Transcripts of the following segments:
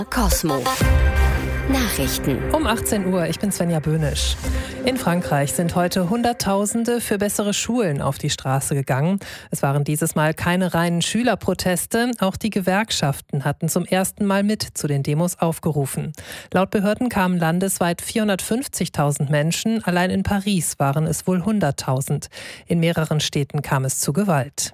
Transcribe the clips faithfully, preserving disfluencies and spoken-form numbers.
Cosmo. Nachrichten. Um achtzehn Uhr, ich bin Svenja Böhnisch. In Frankreich sind heute Hunderttausende für bessere Schulen auf die Straße gegangen. Es waren dieses Mal keine reinen Schülerproteste. Auch die Gewerkschaften hatten zum ersten Mal mit zu den Demos aufgerufen. Laut Behörden kamen landesweit vierhundertfünfzigtausend Menschen. Allein in Paris waren es wohl hunderttausend. In mehreren Städten kam es zu Gewalt.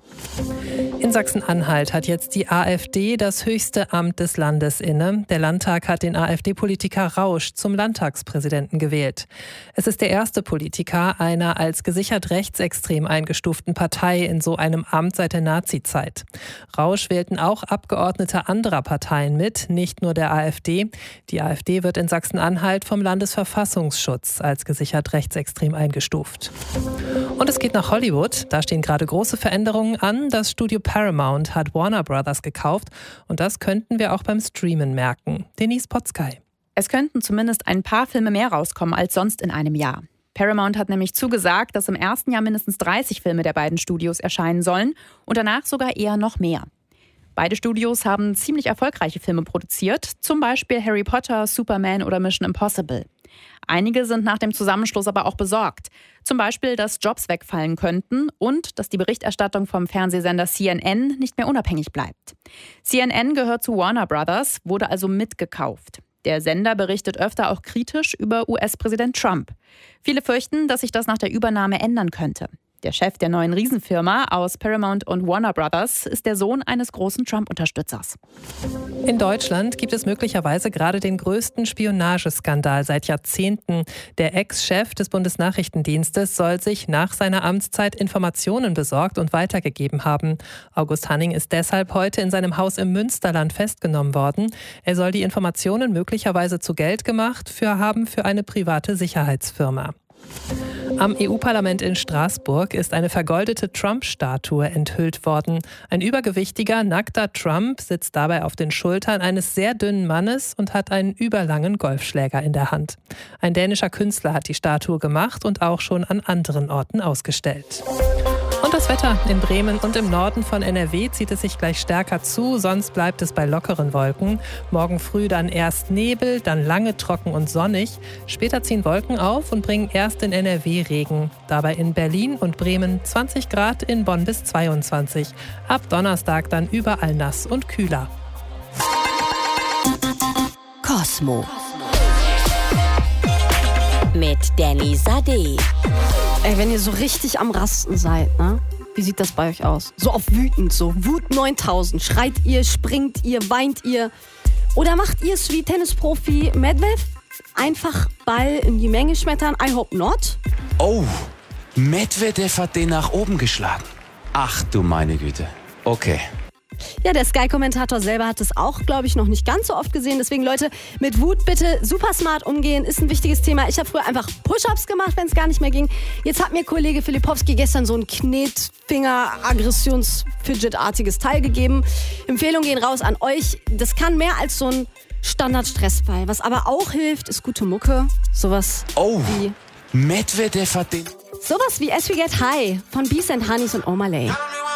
In Sachsen-Anhalt hat jetzt die AfD das höchste Amt des Landes inne. Der Landtag hat den AfD-Politiker Rausch zum Landtagspräsidenten gewählt. Es ist der erste Politiker einer als gesichert rechtsextrem eingestuften Partei in so einem Amt seit der Nazizeit. Rausch wählten auch Abgeordnete anderer Parteien mit, nicht nur der AfD. Die AfD wird in Sachsen-Anhalt vom Landesverfassungsschutz als gesichert rechtsextrem eingestuft. Und es geht nach Hollywood. Da stehen gerade große Veränderungen an. Das Studio Paramount hat Warner Brothers gekauft und das könnten wir auch beim Streamen merken. Denise Potzkei. Es könnten zumindest ein paar Filme mehr rauskommen als sonst in einem Jahr. Paramount hat nämlich zugesagt, dass im ersten Jahr mindestens dreißig Filme der beiden Studios erscheinen sollen und danach sogar eher noch mehr. Beide Studios haben ziemlich erfolgreiche Filme produziert, zum Beispiel Harry Potter, Superman oder Mission Impossible. Einige sind nach dem Zusammenschluss aber auch besorgt. Zum Beispiel, dass Jobs wegfallen könnten und dass die Berichterstattung vom Fernsehsender C N N nicht mehr unabhängig bleibt. C N N gehört zu Warner Brothers, wurde also mitgekauft. Der Sender berichtet öfter auch kritisch über U S-Präsident Trump. Viele fürchten, dass sich das nach der Übernahme ändern könnte. Der Chef der neuen Riesenfirma aus Paramount und Warner Brothers ist der Sohn eines großen Trump-Unterstützers. In Deutschland gibt es möglicherweise gerade den größten Spionageskandal seit Jahrzehnten. Der Ex-Chef des Bundesnachrichtendienstes soll sich nach seiner Amtszeit Informationen besorgt und weitergegeben haben. August Hanning ist deshalb heute in seinem Haus im Münsterland festgenommen worden. Er soll die Informationen möglicherweise zu Geld gemacht für haben für eine private Sicherheitsfirma. Am E U-Parlament in Straßburg ist eine vergoldete Trump-Statue enthüllt worden. Ein übergewichtiger, nackter Trump sitzt dabei auf den Schultern eines sehr dünnen Mannes und hat einen überlangen Golfschläger in der Hand. Ein dänischer Künstler hat die Statue gemacht und auch schon an anderen Orten ausgestellt. Und das Wetter in Bremen und im Norden von N R W zieht es sich gleich stärker zu, sonst bleibt es bei lockeren Wolken. Morgen früh dann erst Nebel, dann lange trocken und sonnig. Später ziehen Wolken auf und bringen erst in N R W Regen. Dabei in Berlin und Bremen zwanzig Grad, in Bonn bis zweiundzwanzig. Ab Donnerstag dann überall nass und kühler. Cosmo. Mit Danny Sade. Ey, wenn ihr so richtig am Rasten seid, ne? Wie sieht das bei euch aus? So auf wütend, so Wut neuntausend. Schreit ihr, springt ihr, weint ihr? Oder macht ihr es wie Tennisprofi Medvedev? Einfach Ball in die Menge schmettern? I hope not. Oh, Medvedev hat den nach oben geschlagen. Ach du meine Güte. Okay. Ja, der Sky-Kommentator selber hat es auch, glaube ich, noch nicht ganz so oft gesehen. Deswegen, Leute, mit Wut bitte super smart umgehen, ist ein wichtiges Thema. Ich habe früher einfach Push-Ups gemacht, wenn es gar nicht mehr ging. Jetzt hat mir Kollege Filipowski gestern so ein Knetfinger-Aggressions-Fidget-artiges Teil gegeben. Empfehlungen gehen raus an euch. Das kann mehr als so ein Standard-Stressball. Was aber auch hilft, ist gute Mucke. Sowas oh, wie... Medvedev hat den... Sowas wie As We Get High von Beast and Honeys und Omalay.